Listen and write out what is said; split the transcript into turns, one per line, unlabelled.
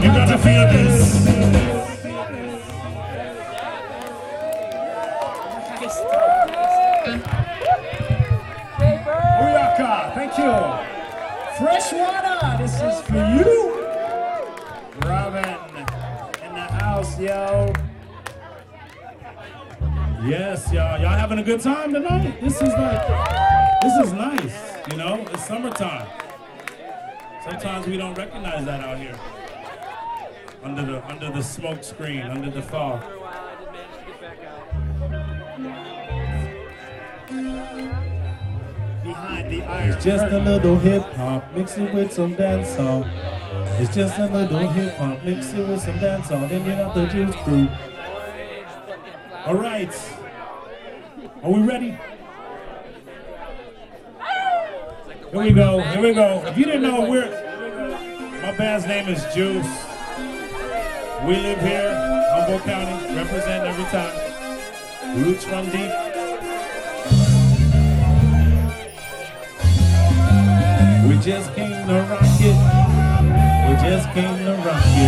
You're gonna feel this. Uyaka, thank you. Fresh water, this is for you. Robin in the house, yo. Yes, y'all having a good time tonight? This is nice, you know? It's summertime. Sometimes we don't recognize that out here. Under the smoke screen, under the fog. Behind the iron.
It's just a little hip hop, mix it with some dancehall. It's just a little hip hop, mix it with some dancehall. Then you got the Juice Crew.
All right. Are we ready? Here we go. Here we go. If you didn't know, my band's name is Juice. We live here, Humboldt County, represent every time. Roots run deep.
We just came to rock it. We just came to rock it.